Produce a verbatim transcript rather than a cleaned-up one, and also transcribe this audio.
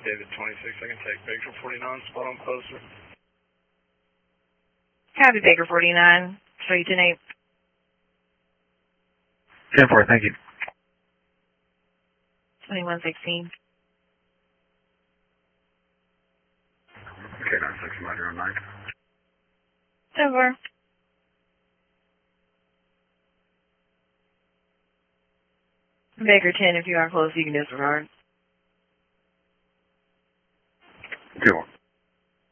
David twenty-six, I can take Baker forty-nine, spot on poster. Copy Baker forty-nine, show you ten eight. ten four, thank you. twenty-one sixteen. Okay, nine six, Roger on nine. ten four. Baker ten, if you are close, you can disregard.